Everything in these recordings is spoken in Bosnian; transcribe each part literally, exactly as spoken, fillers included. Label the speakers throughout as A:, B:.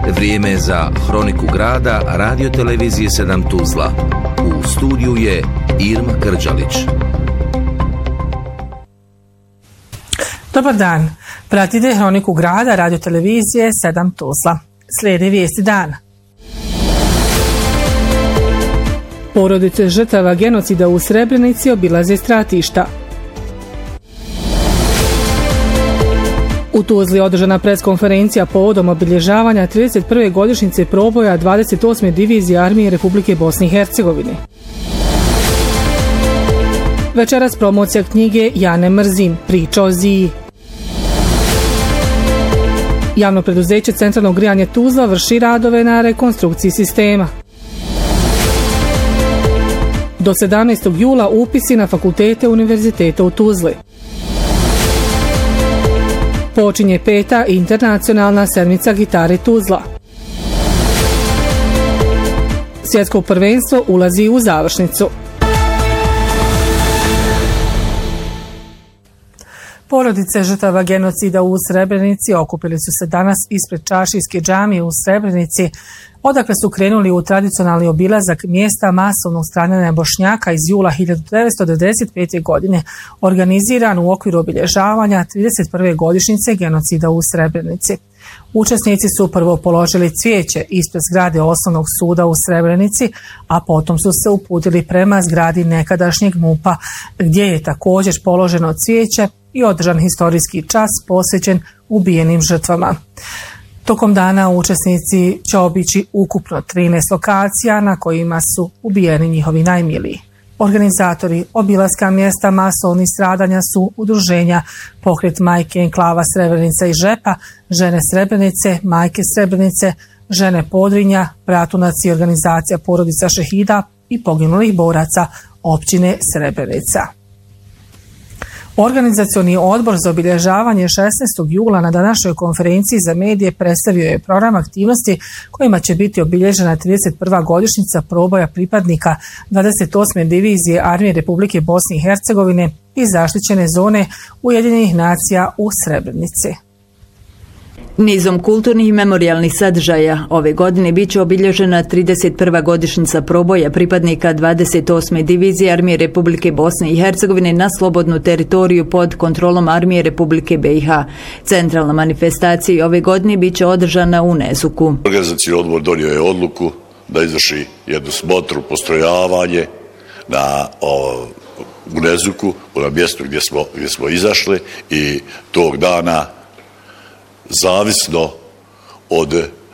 A: Vrijeme je za Hroniku grada Radio Televizije sedam Tuzla. U studiju je Irma Krđalić.
B: Dobar dan. Pratite Hroniku grada Radio Televizije sedam Tuzla. Slijede vijesti dana. Porodice žrtava genocida u Srebrenici obilaze stratišta. U Tuzli je održana preskonferencija povodom obilježavanja trideset prve godišnjice proboja dvadeset osme divizije Armije Republike Bosne i Hercegovine. Večeras promocija knjige Ja ne mrzim, priča o Ziji. Javno preduzeće Centralno grijanje Tuzla vrši radove na rekonstrukciji sistema. Do sedamnaestog jula upisi na fakultete Univerziteta u Tuzli. Počinje peta internacionalna sedmica gitare Tuzla. Svjetsko prvenstvo ulazi u završnicu. Porodice žrtava genocida u Srebrenici okupili su se danas ispred Čaršijske džamije u Srebrenici, odakle su krenuli u tradicionalni obilazak mjesta masovnog stradanja Bošnjaka iz jula hiljadu devetsto devedeset pete. godine, organiziran u okviru obilježavanja trideset prve godišnjice genocida u Srebrenici. Učesnici su prvo položili cvijeće ispred zgrade Osnovnog suda u Srebrenici, a potom su se uputili prema zgradi nekadašnjeg MUP-a, gdje je također položeno cvijeće i održan historijski čas posvećen ubijenim žrtvama. Tokom dana učesnici će obići ukupno trinaest lokacija na kojima su ubijeni njihovi najmiliji. Organizatori obilaska mjesta masovnih stradanja su udruženja Pokret majke Enklava Srebrenica i Žepa, Žene Srebrenice, Majke Srebrenice, Žene Podrinja, Bratunac i organizacija Porodica šehida i poginulih boraca općine Srebrenica. Organizacioni odbor za obilježavanje šesnaestog jula na današnjoj konferenciji za medije predstavio je program aktivnosti kojima će biti obilježena trideset prva godišnjica proboja pripadnika dvadeset osme divizije Armije Republike Bosne i Hercegovine i zaštićene zone Ujedinjenih nacija u Srebrenici.
C: Nizom kulturnih i memorijalnih sadržaja ove godine bit će obilježena trideset prva godišnjica proboja pripadnika dvadeset osme divizije Armije Republike Bosne i Hercegovine na slobodnu teritoriju pod kontrolom Armije Republike B i H. Centralna manifestacija ove godine bit će održana u Nezuku.
D: Organizacijski odbor donio je odluku da izvrši jednu smotru, postrojavanje na o, u Nezuku, na mjestu gdje smo, gdje smo izašli, i tog dana, zavisno od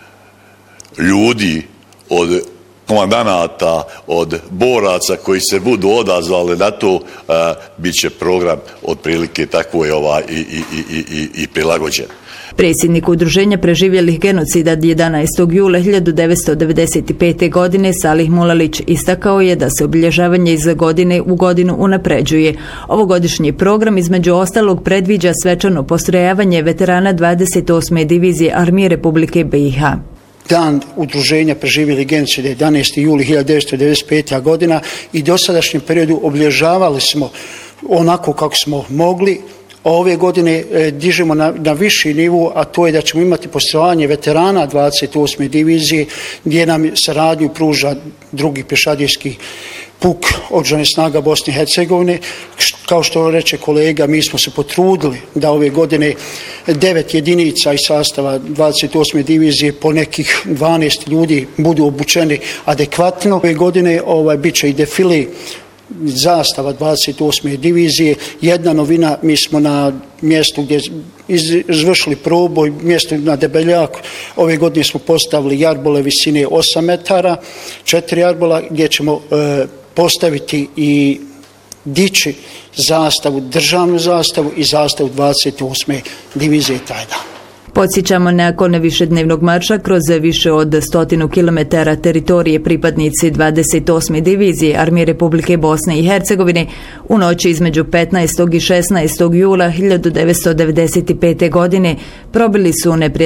D: ljudi, od komandanata, od boraca koji se budu odazvali na to, a, bit će program otprilike tako je ovaj i, i, i, i, i prilagođen.
C: Predsjednik Udruženja preživjelih genocida jedanaestog jula hiljadu devetsto devedeset pete. godine Salih Mulalić istakao je da se obilježavanje iz godine u godinu unapređuje. Ovogodišnji program između ostalog predviđa svečano postrojavanje veterana dvadeset osme divizije Armije Republike B i H.
E: Dan Udruženja preživjelih genocida jedanaesti juli hiljadu devetsto devedeset pete. godina i dosadašnjem periodu obilježavali smo onako kako smo mogli. Ove godine e, dižemo na, na viši nivo, a to je da ćemo imati postrojavanje veterana dvadeset osme divizije, gdje nam saradnju pruža drugi pješadijski puk Oružanih snaga Bosne i Hercegovine. Kao što reče kolega, mi smo se potrudili da ove godine devet jedinica iz sastava dvadeset osme divizije po nekih dvanaest ljudi budu obučeni adekvatno. Ove godine ovaj, bit će i defile zastava dvadeset osme divizije. Jedna novina, mi smo na mjestu gdje izvršili proboj, mjesto na Debeljaku, ove godine smo postavili jarbole visine osam metara, četiri jarbola, gdje ćemo e, postaviti i dići zastavu, državnu zastavu i zastavu dvadeset osme divizije taj dan.
C: Podsjećamo, nakon višednevnog marša kroz više od stotinu kilometara teritorije pripadnici dvadeset osme divizije Armije Republike Bosne i Hercegovine u noći između petnaestog i šesnaestog jula hiljadu devetsto devedeset pete. godine probili su neprijateljske